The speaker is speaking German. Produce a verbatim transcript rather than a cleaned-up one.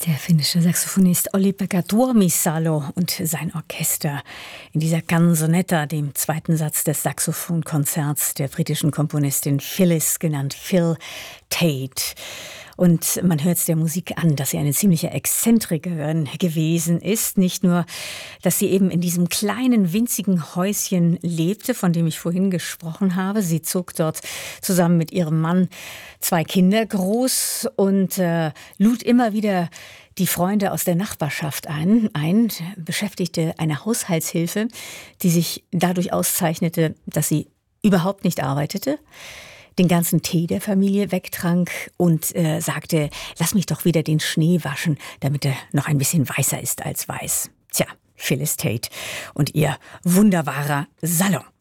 Der finnische Saxophonist Olli-Pekka Tuomisalo und sein Orchester in dieser Canzonetta, dem zweiten Satz des Saxophonkonzerts der britischen Komponistin Phyllis, genannt Phil Tate. Und man hört es der Musik an, dass sie eine ziemliche Exzentrikerin gewesen ist. Nicht nur, dass sie eben in diesem kleinen, winzigen Häuschen lebte, von dem ich vorhin gesprochen habe. Sie zog dort zusammen mit ihrem Mann zwei Kinder groß und äh, lud immer wieder die Freunde aus der Nachbarschaft ein, ein, beschäftigte eine Haushaltshilfe, die sich dadurch auszeichnete, dass sie überhaupt nicht arbeitete, den ganzen Tee der Familie wegtrank und äh, sagte, lass mich doch wieder den Schnee waschen, damit er noch ein bisschen weißer ist als weiß. Tja, Phyllis Tate und ihr wunderbarer Salon.